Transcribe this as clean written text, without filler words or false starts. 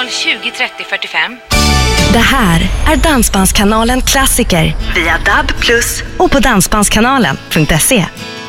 20 30 45. Det här är Dansbandskanalen Klassiker via DAB+ och på dansbandskanalen.se.